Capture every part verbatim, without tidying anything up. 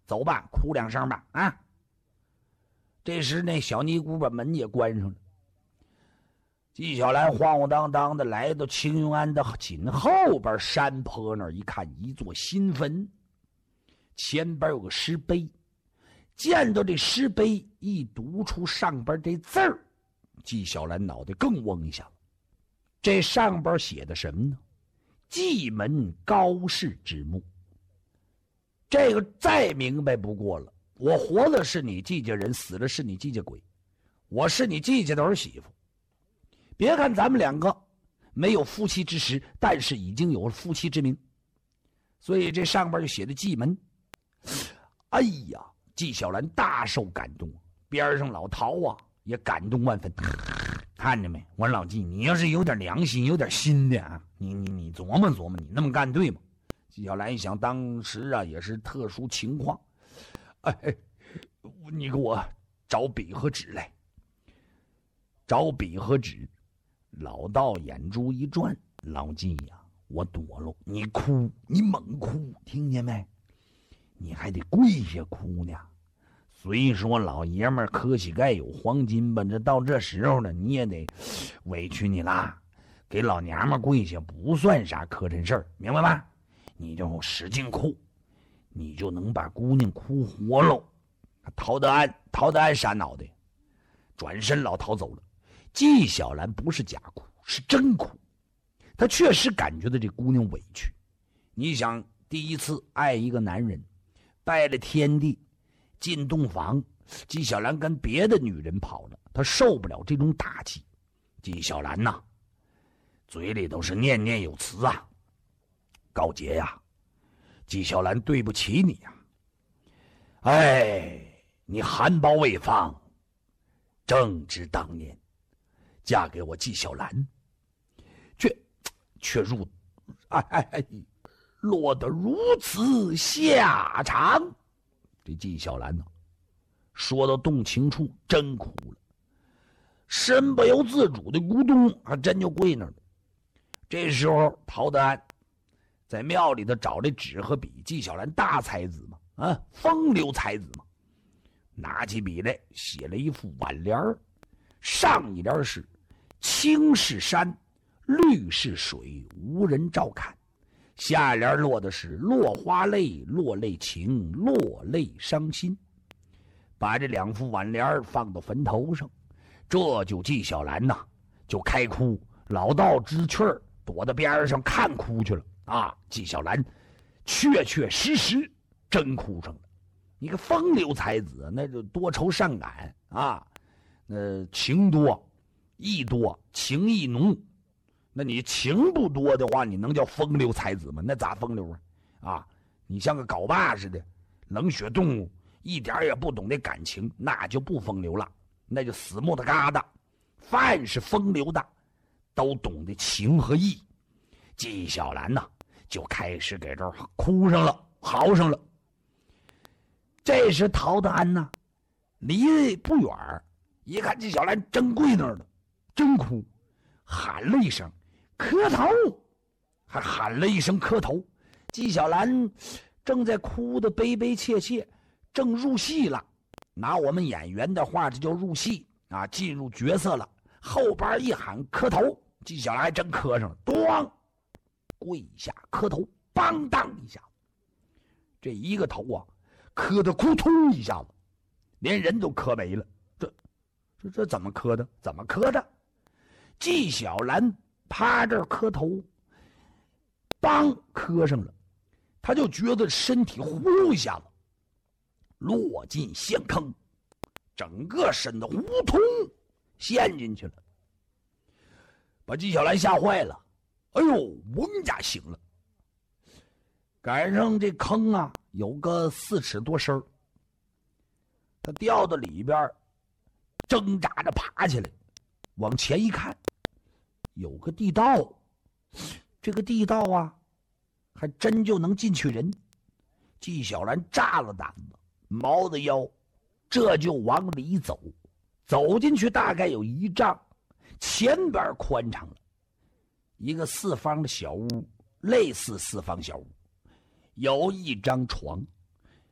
走吧，哭两声吧啊！这时那小尼姑把门也关上了。纪晓岚晃晃荡荡的来到青云庵的紧后边山坡那儿，一看一座新坟，前边有个石碑，见到这石碑一读出上边这字儿，纪晓岚脑袋更嗡一下了。这上边写的什么呢？蓟门高氏之墓。这个再明白不过了，我活的是你纪家人，死了是你纪家鬼，我是你纪家的儿媳妇。别看咱们两个没有夫妻之实，但是已经有了夫妻之名，所以这上边就写的蓟门。哎呀，纪晓岚大受感动，边上老陶啊也感动万分。看着没，我说老纪，你要是有点良心有点心的啊，你你你琢磨琢磨，你那么干对吗？纪晓岚一想，当时啊也是特殊情况，哎，你给我找笔和纸来。找笔和纸，老道眼珠一转，老纪呀，我躲了，你哭，你猛哭，听见没？你还得跪下哭呢。虽说老爷们儿磕膝盖有黄金吧，这到这时候呢，你也得委屈你啦。给老娘们跪下不算啥磕碜事儿，明白吗？你就使劲哭，你就能把姑娘哭活喽。陶德安，陶德安闪脑袋，转身老逃走了。纪晓岚不是假哭，是真哭，他确实感觉到这姑娘委屈。你想，第一次爱一个男人，拜了天地，进洞房，纪晓岚跟别的女人跑了，他受不了这种打击。纪晓岚呐，嘴里都是念念有词啊。高洁呀，纪晓岚对不起你呀。哎，你含苞未放，正值当年，嫁给我纪晓岚，却却入哎哎哎，落得如此下场。这纪晓岚呢，说到动情处，真哭了，身不由自主的咕咚，还真就跪那儿了。这时候，陶德安在庙里头找这纸和笔，纪晓岚大才子嘛，啊，风流才子嘛，拿起笔来写了一副挽联儿，上一联是青是山，绿是水，无人照看。下联落的是落花泪，落泪情，落泪伤心。把这两副挽联放到坟头上，这就纪晓岚呐就开哭。老道知趣儿，躲到边上看哭去了啊。纪晓岚确确实实真哭上了。你个风流才子，那就多愁善感啊，呃，情多意多，情意浓。那你情不多的话，你能叫风流才子吗？那咋风流啊？啊，你像个镐把似的冷血动物，一点也不懂得感情，那就不风流了，那就死木头疙瘩。凡是风流的，都懂得情和义。纪晓岚呐，就开始给这儿哭上了，嚎上了。这时陶德安呢，离不远，一看纪晓岚真跪那儿了，真哭，喊了一声磕头，还喊了一声磕头。纪晓岚正在哭得悲悲切切，正入戏了。拿我们演员的话，这叫入戏啊，进入角色了。后边一喊磕头，纪晓岚还真磕上了，咣，跪下磕头，梆当一下，这一个头啊，磕得扑通一下子，连人都磕没了。这这这怎么磕的？怎么磕的？纪晓岚趴这儿磕头，梆磕上了，他就觉得身体呼噜一下子落进陷坑，整个身子呼通陷进去了，把纪晓岚吓坏了。哎呦，嗡家醒了，赶上这坑啊有个四尺多深，他掉到里边，挣扎着爬起来，往前一看，有个地道，这个地道啊还真就能进去人。纪晓岚炸了胆子，猫着腰，这就往里走。走进去大概有一丈，前边宽敞了，一个四方的小屋，类似四方小屋，有一张床，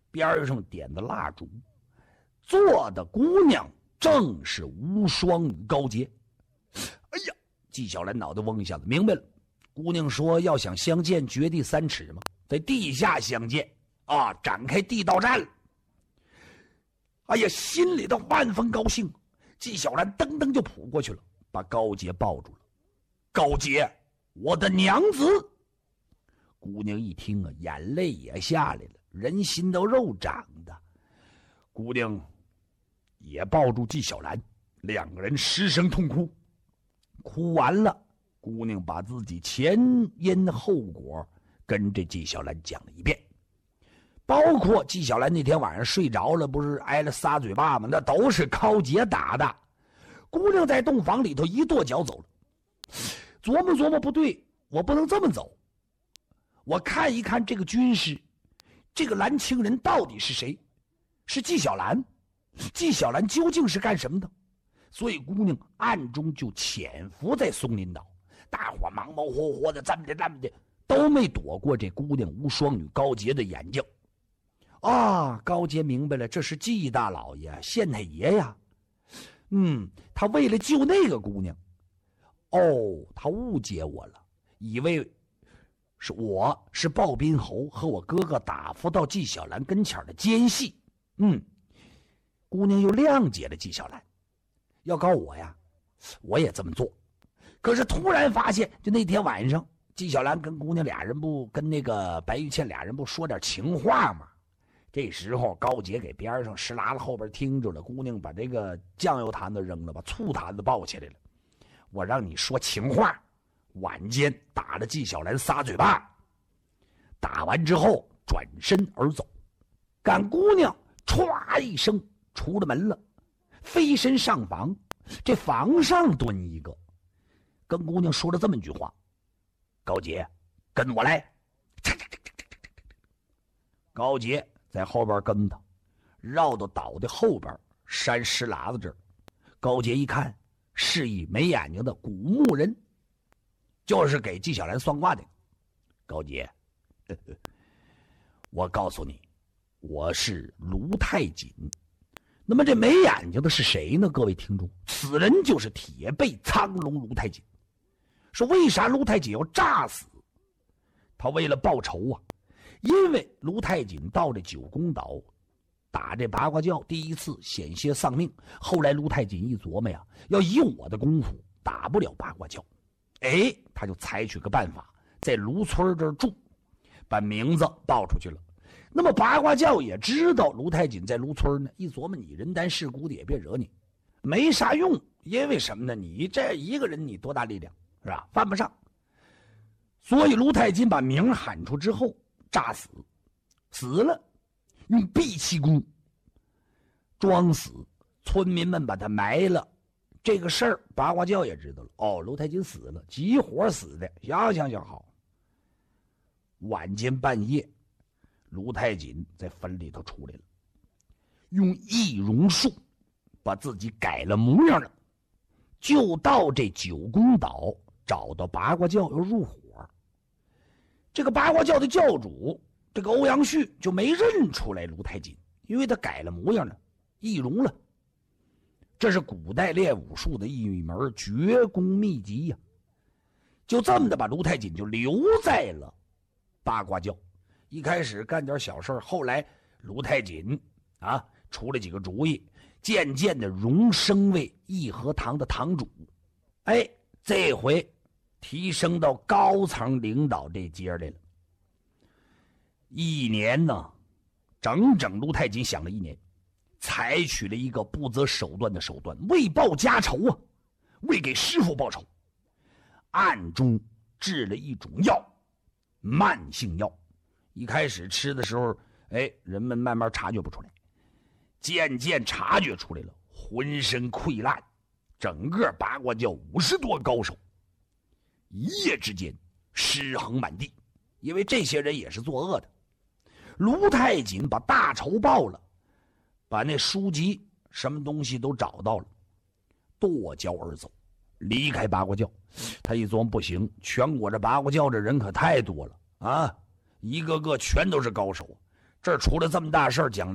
边上点的蜡烛，坐的姑娘正是无双女高洁。哎呀，纪晓岚脑袋嗡一下子，明白了。姑娘说要想相见，掘地三尺嘛，在地下相见啊，展开地道战了。哎呀，心里头万分高兴。纪晓岚噔噔就扑过去了，把高洁抱住了。高洁，我的娘子！姑娘一听啊，眼泪也下来了，人心都肉长的。姑娘也抱住纪晓岚，两个人失声痛哭。哭完了，姑娘把自己前因后果跟这纪晓岚讲了一遍，包括纪晓岚那天晚上睡着了，不是挨了仨嘴巴吗？那都是高洁打的。姑娘在洞房里头一跺脚走了，琢磨琢磨，不对，我不能这么走，我看一看这个军师，这个蓝青人到底是谁？是纪晓岚？纪晓岚究竟是干什么的？所以姑娘暗中就潜伏在松林岛，大伙忙忙活活的，这么的那么的，都没躲过这姑娘无双女高洁的眼睛。啊，高洁明白了，这是纪大老爷、县太爷呀。嗯，他为了救那个姑娘，哦，他误解我了，以为是我是鲍宾侯和我哥哥打发到纪晓岚跟前的奸细。嗯，姑娘又谅解了纪晓岚。要告我呀，我也这么做。可是突然发现，就那天晚上，纪晓岚跟姑娘俩人不跟那个白玉倩俩人不说点情话吗？这时候高洁给边上石喇子后边听着了，姑娘把这个酱油坛子扔了，把醋坛子抱起来了。我让你说情话，晚间打了纪晓岚仨嘴巴，打完之后转身而走。赶姑娘歘一声出了门了，飞身上房，这房上蹲一个，跟姑娘说了这么一句话：高洁，跟我来。高洁在后边跟他，绕到岛的后边山石喇子这儿。高洁一看，是一没眼睛的古墓人，就是给纪晓岚算卦的。高洁，呵呵，我告诉你，我是卢太锦。那么这没眼睛的是谁呢？各位听众，此人就是铁背苍龙卢太锦。说为啥卢太锦要诈死？他为了报仇啊！因为卢太锦到这九宫岛打这八卦教，第一次险些丧命。后来卢太锦一琢磨呀，要以我的功夫打不了八卦教，哎，他就采取个办法，在卢村这儿住，把名字报出去了。那么八卦教也知道卢太锦在卢村呢，一琢磨你人单势孤的，也别惹你，没啥用。因为什么呢？你这一个人你多大力量是吧？犯不上。所以卢太锦把名喊出之后，诈死，死了，用闭气功装死，村民们把他埋了。这个事儿八卦教也知道了。哦，卢太锦死了，急火死的，想想就好。晚间半夜，卢太锦在坟里头出来了，用易容术把自己改了模样了，就到这九宫岛找到八卦教要入伙。这个八卦教的教主这个欧阳旭就没认出来卢太锦，因为他改了模样了，易容了。这是古代练武术的一门绝功秘籍呀、啊。就这么的把卢太锦就留在了八卦教。一开始干点小事，后来卢太锦啊出了几个主意，渐渐的荣升为义和堂的堂主。哎，这回提升到高层领导这阶来了。一年呢，整整卢太锦想了一年，采取了一个不择手段的手段，为报家仇啊，为给师父报仇，暗中制了一种药，慢性药。一开始吃的时候，哎，人们慢慢察觉不出来，渐渐察觉出来了，浑身溃烂，整个八卦教五十多高手一夜之间尸横满地，因为这些人也是作恶的。卢太锦把大仇报了，把那书籍什么东西都找到了，跺脚而走，离开八卦教。他一琢磨，不行，全国这八卦教这人可太多了啊，一个个全都是高手， 这儿出了这么大事儿，将来